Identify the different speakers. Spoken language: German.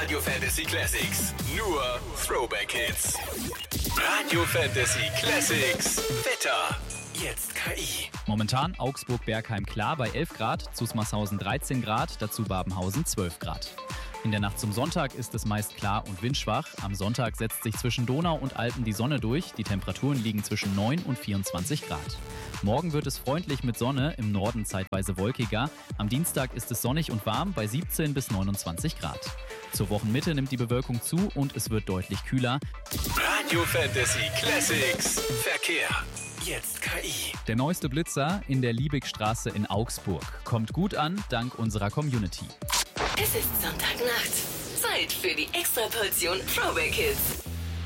Speaker 1: Radio Fantasy Classics. Nur Throwback Hits. Radio Fantasy Classics. Wetter. Jetzt KI.
Speaker 2: Momentan Augsburg-Bergheim klar bei 11 Grad, Zusmarshausen 13 Grad, dazu Babenhausen 12 Grad. In der Nacht zum Sonntag ist es meist klar und windschwach. Am Sonntag setzt sich zwischen Donau und Alpen die Sonne durch. Die Temperaturen liegen zwischen 9 und 24 Grad. Morgen wird es freundlich mit Sonne, im Norden zeitweise wolkiger. Am Dienstag ist es sonnig und warm bei 17 bis 29 Grad. Zur Wochenmitte nimmt die Bewölkung zu und es wird deutlich kühler.
Speaker 1: Radio Fantasy Classics. Verkehr. Jetzt KI.
Speaker 2: Der neueste Blitzer in der Liebigstraße in Augsburg kommt gut an, dank unserer Community.
Speaker 3: Es ist Sonntagnacht. Zeit für die Extraportion Throwback Hits.